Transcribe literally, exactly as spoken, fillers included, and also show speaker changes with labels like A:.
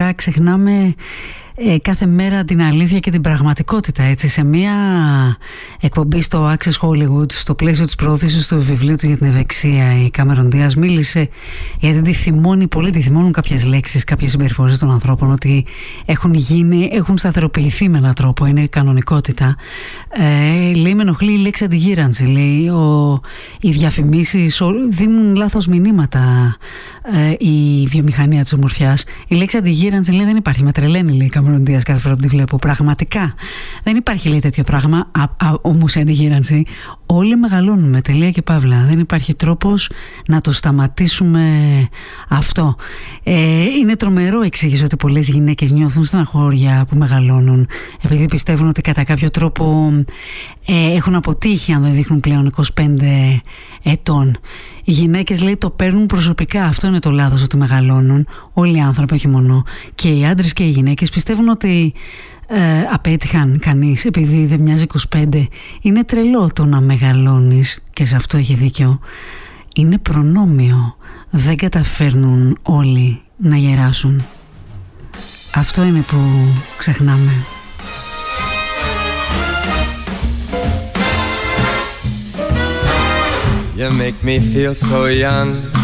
A: σιγά ξεχνάμε ε, κάθε μέρα την αλήθεια και την πραγματικότητα, έτσι. Σε μια εκπομπή στο Access Hollywood, στο πλαίσιο της προώθησης του βιβλίου της για την ευεξία, η Κάμερον Δίας μίλησε γιατί τη θυμώνει πολύ, τη θυμώνουν κάποιες λέξεις, κάποιες συμπεριφορές των ανθρώπων, ότι έχουν γίνει, έχουν σταθεροποιηθεί με έναν τρόπο, είναι κανονικότητα. Ε, λέει, με ενοχλεί η λέξη αντιγύρανση, λέει, ο, οι διαφημίσεις δίνουν λάθος μηνύματα, ε, η βιομηχανία της ομορφιάς. Η λέξη αντιγύρανση, λέει, δεν υπάρχει, με τρελαίνει, λέει η Κάμερον Δίας κάθε φορά που τη βλέπω. Πραγματικά δεν υπάρχει, λέει, τέτοιο πράγμα. Α, α, όμως η αντιγύρανση, όλοι μεγαλώνουμε, τελεία και παύλα. Δεν υπάρχει τρόπος να το σταματήσουμε αυτό. Ε, είναι τρομερό, εξήγησε, ότι πολλές γυναίκες νιώθουν στεναχώρια που μεγαλώνουν, επειδή πιστεύουν ότι κατά κάποιο τρόπο ε, έχουν αποτύχει αν δεν δείχνουν πλέον είκοσι πέντε ετών. Οι γυναίκες, λέει, το παίρνουν προσωπικά. Αυτό είναι το λάθος, ότι μεγαλώνουν. Όλοι οι άνθρωποι, όχι μόνο. Και οι άντρες και οι γυναίκες πιστεύουν ότι ε, απέτυχαν κανείς επειδή δεν μοιάζει είκοσι πέντε. Είναι τρελό το να μεγαλώνεις, και σε αυτό έχει δίκιο. Είναι προνόμιο. Δεν καταφέρνουν όλοι να γεράσουν. Αυτό είναι που ξεχνάμε.
B: You make me feel so young.